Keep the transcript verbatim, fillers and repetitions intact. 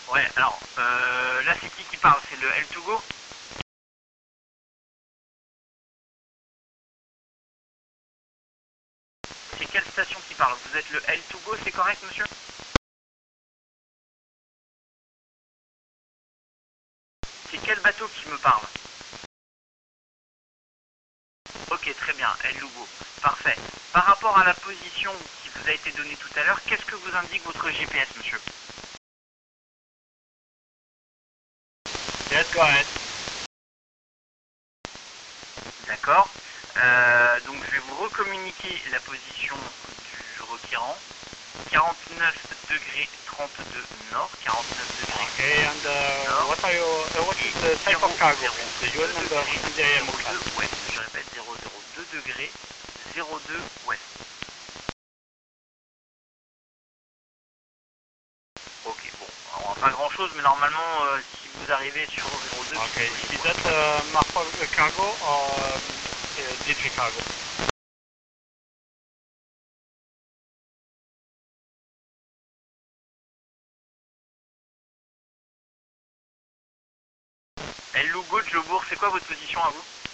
Ouais, alors, euh, là c'est qui qui parle? C'est le L deux Go? C'est quelle station qui parle? Vous êtes le L deux Go, c'est correct, monsieur? C'est quel bateau qui me parle? Ok, très bien, El Lugo. Parfait. Par rapport à la position qui vous a été donnée tout à l'heure, qu'est-ce que vous indique votre G P S, monsieur? Yes, go ahead. D'accord. Euh, donc je vais vous recommuniquer la position du requérant. quarante-neuf degrés trente-deux nord, quarante-neuf degrés. Okay, and uh, nord. what are you, uh, what is the type of cargo? The U N number and the I M O class. zéro deux ouest, je répète, zéro zéro deux degrés, zéro deux ouest. Ok, bon, alors, pas grand chose, mais normalement, euh, si vous arrivez sur zéro deux... Okay, is that uh, muffled cargo or um, uh, D G cargo? El Lugo, Jobourg, c'est quoi votre position à vous?